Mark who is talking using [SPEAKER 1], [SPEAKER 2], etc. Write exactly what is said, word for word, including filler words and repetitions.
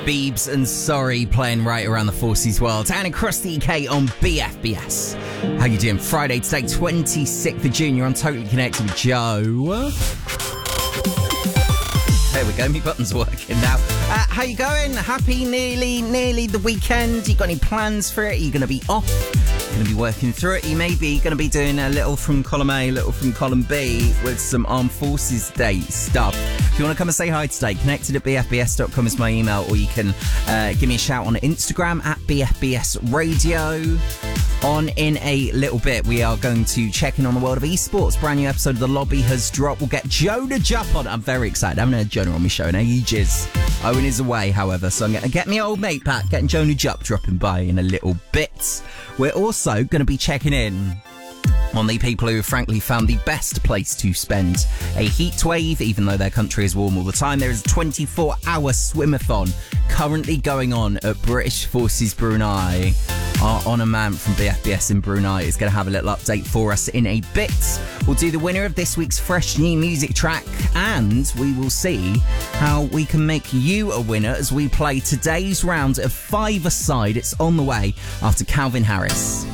[SPEAKER 1] Biebs and Sorry playing right around the Forces world and across the U K on B F B S. How you doing? Friday today, twenty-sixth of June. You're on Totally Connected with Joe. There we go, my button's working now. Uh, how you going? Happy nearly, nearly the weekend. You got any plans for it? Are you going to be off? Going to be working through it. You may be going to be doing a little from column A, a little from column B with some Armed Forces Day stuff. If you want to come and say hi today, connected at b f b s dot com is my email, or you can uh, give me a shout on Instagram at b f b s radio. On in a little bit, we are going to check in on the world of esports. Brand new episode of The Lobby has dropped. We'll get Jonah Jupp on. I'm very excited. I haven't had Jonah on my show in ages. Owen is away, however, so I'm going to get my old mate back, getting Jonah Jupp dropping by in a little bit. We're also going to be checking in on the people who have frankly found the best place to spend a heat wave, even though their country is warm all the time. There is a twenty-four hour swimathon currently going on at British Forces Brunei. Our honour man from B F B S in Brunei is going to have a little update for us in a bit. We'll do the winner of this week's fresh new music track, and we will see how we can make you a winner as we play today's round of Five-A-Side. It's on the way after Calvin Harris.